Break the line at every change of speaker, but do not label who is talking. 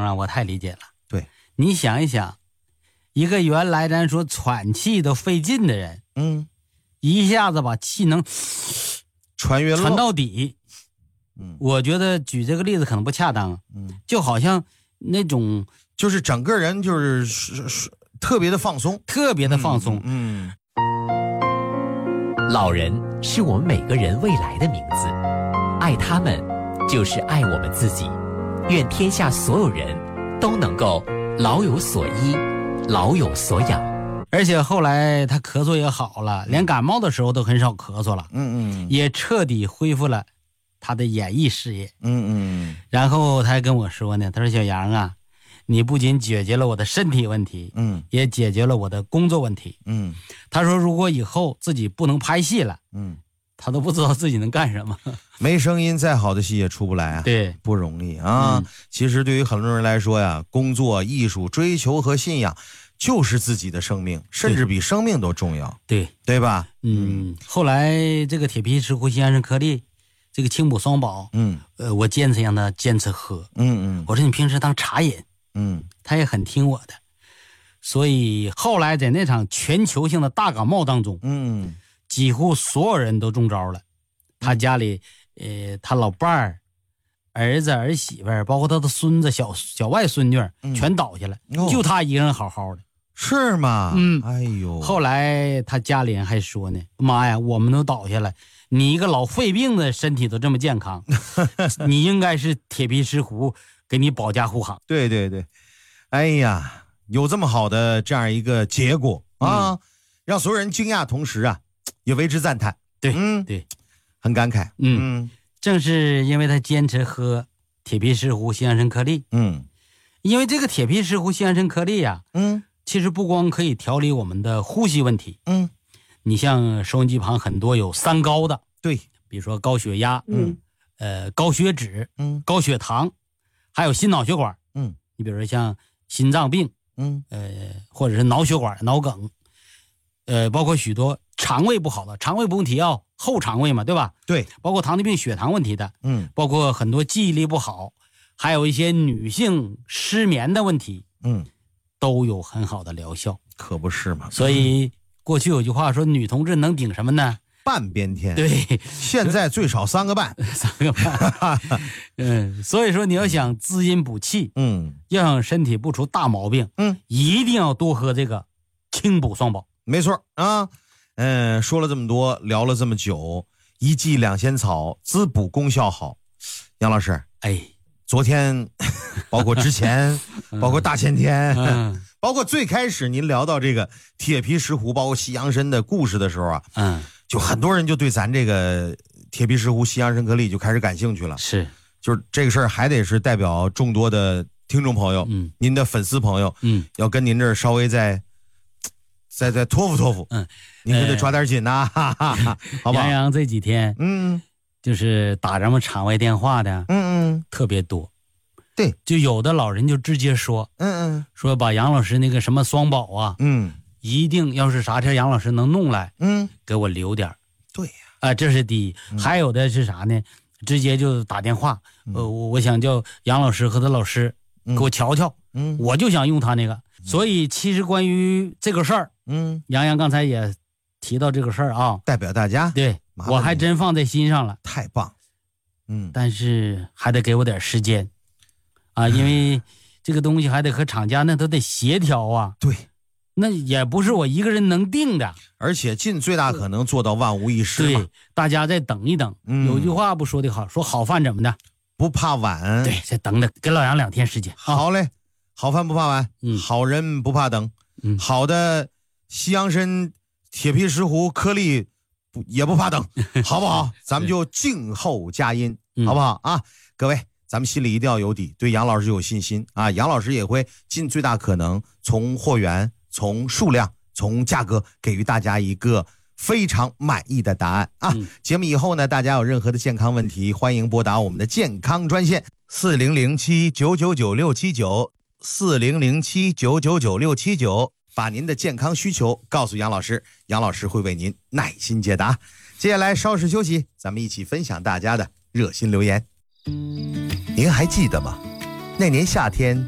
啊，我太理解了。
对，
你想一想，一个原来咱说喘气都费劲的人，一下子把气能传到底，我觉得举这个例子可能不恰当，就好像那种
就是整个人就是特别的放松，
老人是我们每个人未来的名字，爱他们就是爱我们自己。愿天下所有人都能够老有所依，老有所养。
而且后来他咳嗽也好了，连感冒的时候都很少咳嗽了，也彻底恢复了他的演艺事业。然后他还跟我说呢，他说小杨啊，你不仅解决了我的身体问题，也解决了我的工作问题。他说如果以后自己不能拍戏了，他都不知道自己能干什么。
没声音，再好的戏也出不来啊，
对，
不容易啊。其实对于很多人来说呀，工作、艺术、追求和信仰就是自己的生命，甚至比生命都重要，对吧？
后来这个铁皮石斛西洋参颗粒，这个清补双宝，我坚持让他坚持喝，我说你平时当茶饮，他也很听我的，所以后来在那场全球性的大感冒当中，几乎所有人都中招了，他家里他老伴儿、儿子儿媳妇儿，包括他的孙子小外孙女全倒下了，就他一个人好好的。
是吗？哎呦，
后来他家里人还说呢，妈呀，我们都倒下了，你一个老肺病的身体都这么健康，你应该是铁皮石斛给你保驾护航。
对对对，哎呀，有这么好的这样一个结果啊，让所有人惊讶，同时啊也为之赞叹。
对，对，
很感慨。
正是因为他坚持喝铁皮石斛西洋参颗粒，因为这个铁皮石斛西洋参颗粒呀，其实不光可以调理我们的呼吸问题，你像收音机旁很多有三高的，
对，
比如说高血压，高血脂，高血糖，还有心脑血管，你比如说像心脏病，或者是脑血管、脑梗，包括许多肠胃不好的，肠胃不用提啊，后肠胃嘛，对吧？
对，
包括糖尿病、血糖问题的，包括很多记忆力不好，还有一些女性失眠的问题，都有很好的疗效，
可不是嘛。
所以过去有句话说，女同志能顶什么呢？
半边天。
对，
现在最少3个半
，3个半。所以说你要想滋阴补气，要想身体不出大毛病，一定要多喝这个清补双宝。
没错啊。说了这么多，聊了这么久，一剂两仙草，滋补功效好。杨老师，昨天包括之前包括大前天，包括最开始您聊到这个铁皮石斛包括西洋参的故事的时候啊，就很多人就对咱这个铁皮石斛西洋参颗粒就开始感兴趣了。
是，
就是这个事儿还得是代表众多的听众朋友，您的粉丝朋友，要跟您这儿稍微再托付托付，您可得抓点紧呐，哈哈哈，好不好？
杨洋这几天，就是打咱们场外电话的，特别多。
对，
就有的老人就直接说，说把杨老师那个什么双宝啊，一定要是啥天杨老师能弄来，给我留点。
对呀，
这是第一。还有的是啥呢？直接就打电话，我想叫杨老师和他老师给我瞧瞧，我就想用他那个。所以其实关于这个事儿，杨洋刚才也提到这个事儿啊，
代表大家，
对，我还真放在心上了，
太棒。
但是还得给我点时间啊，因为这个东西还得和厂家那都得协调啊。
对，
那也不是我一个人能定的，
而且尽最大可能做到万无一失嘛。
对，大家再等一等。有句话不说的好，说好饭怎么的，
不怕晚。
对，再等等，给老杨2天时间。
好嘞，好饭不怕晚，好人不怕等。好的西洋参铁皮石斛颗粒也不怕等，好不好？咱们就静候佳音，好不好啊？各位，咱们心里一定要有底，对杨老师有信心啊！杨老师也会尽最大可能从货源、从数量、从价格给予大家一个非常满意的答案啊！节目以后呢，大家有任何的健康问题，欢迎拨打我们的健康专线4007-999679，4007-999679，把您的健康需求告诉杨老师，杨老师会为您耐心解答。接下来稍事休息，咱们一起分享大家的热心留言。您还记得吗？那年夏天